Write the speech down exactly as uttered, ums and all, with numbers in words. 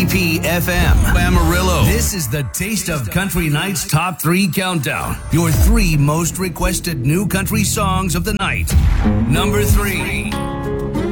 P F M, Amarillo. This is the Taste of Country Night's Top three Countdown. Your three most requested new country songs of the night. Number three.